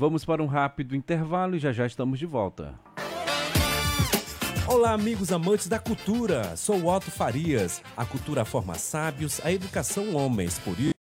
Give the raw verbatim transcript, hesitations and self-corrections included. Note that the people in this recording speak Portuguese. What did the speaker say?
vamos para um rápido intervalo e já já estamos de volta. Olá, amigos amantes da cultura. Sou Otto Farias. A cultura forma sábios, a educação homens. Por